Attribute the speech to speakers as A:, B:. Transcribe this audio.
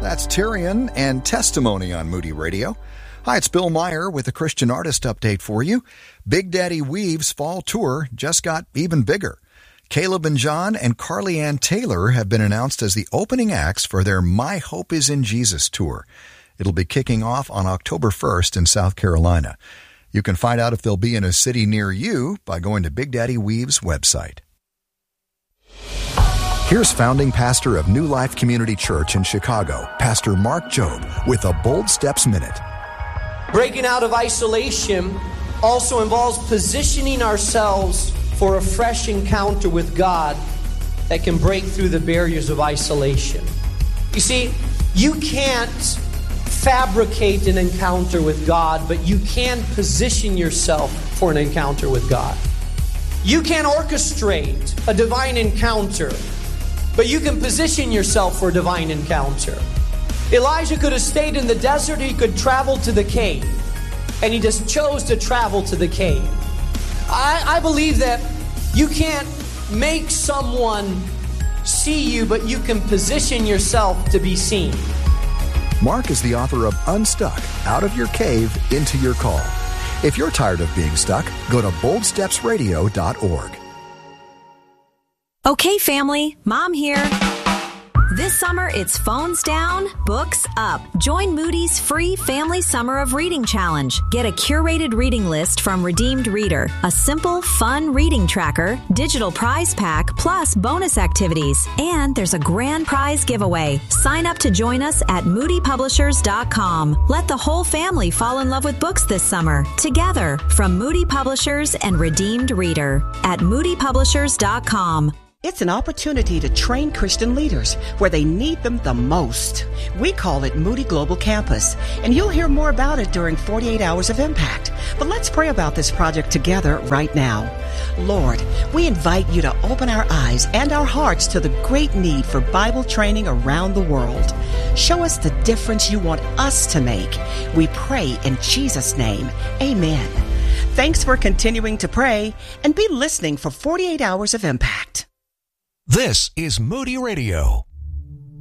A: That's Tyrion and Testimony on Moody Radio. Hi, it's Bill Meyer with a Christian artist update for you. Big Daddy Weave's fall tour just got even bigger. Caleb and John and Carly Ann Taylor have been announced as the opening acts for their My Hope is in Jesus tour. It'll be kicking off on October 1st in South Carolina. You can find out if they'll be in a city near you by going to Big Daddy Weave's website. Here's founding pastor of New Life Community Church in Chicago, Pastor Mark Jobe, with a Bold Steps Minute.
B: Breaking out of isolation also involves positioning ourselves for a fresh encounter with God that can break through the barriers of isolation. You see, you can't fabricate an encounter with God, but you can position yourself for an encounter with God. You can orchestrate a divine encounter, but you can position yourself for a divine encounter. Elijah could have stayed in the desert, he could travel to the cave, and he just chose to travel to the cave. I believe that you can't make someone see you, but you can position yourself to be seen.
A: Mark is the author of Unstuck, Out of Your Cave, Into Your Call. If you're tired of being stuck, go to boldstepsradio.org.
C: Okay, family, Mom here. This summer, it's phones down, books up. Join Moody's free Family Summer of Reading Challenge. Get a curated reading list from Redeemed Reader, a simple, fun reading tracker, digital prize pack, plus bonus activities. And there's a grand prize giveaway. Sign up to join us at moodypublishers.com. Let the whole family fall in love with books this summer. Together, from Moody Publishers and Redeemed Reader at moodypublishers.com.
D: It's an opportunity to train Christian leaders where they need them the most. We call it Moody Global Campus, and you'll hear more about it during 48 Hours of Impact. But let's pray about this project together right now. Lord, we invite you to open our eyes and our hearts to the great need for Bible training around the world. Show us the difference you want us to make. We pray in Jesus' name. Amen. Thanks for continuing to pray, and be listening for 48 Hours of Impact.
E: This is Moody Radio.